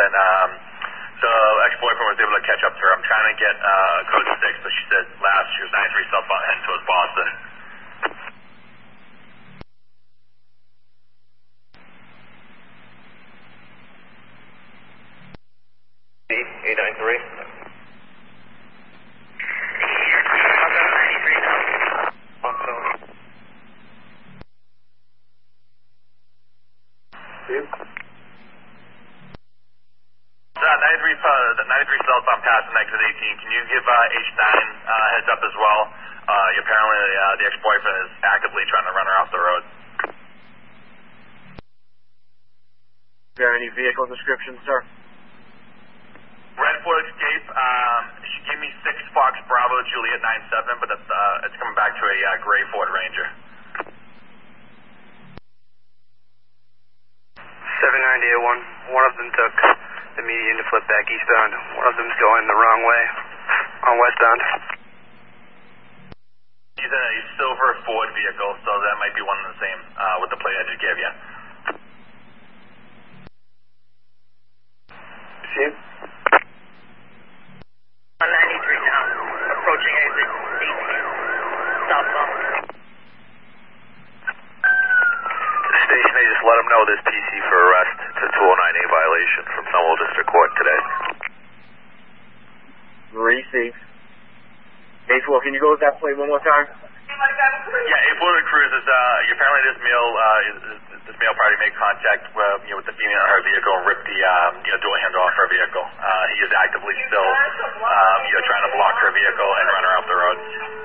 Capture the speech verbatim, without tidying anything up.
and um, the ex-boyfriend was able to catch up to her. I'm trying to get uh, code six, but she said last she was ninety-three southbound heading towards Boston. eight nine three. ninety-three, uh, ninety-three southbound passing exit eighteen. Can you give uh, H nine uh, heads up as well? Uh, apparently, uh, the ex-boyfriend is actively trying to run her off the road. Is there any vehicle description, sir? Red Ford Escape. Um, she gave me six Fox Bravo Juliet nine seven, but it's, uh, it's coming back to a uh, gray Ford Ranger. seven ninety eight one. One of them took the median to flip back eastbound. One of them's going the wrong way on westbound. He's in a silver Ford vehicle, so that might be one and the same uh, with the plate I just gave you. See him? one ninety-three now, approaching exit eighteen, southbound. The station, they just let him know there's P C for arrest. It's a two oh nine A violation from Somerville District Court today. Received. eight four, can you go with that plate one more time? Yeah, eight four Cruise is, uh, apparently this male, uh, this male party made contact uh, you know, with the female in her vehicle and ripped the, um, you know, door handle off her vehicle. Uh, he is actively still, um, you know, trying to block her vehicle and run her off the road.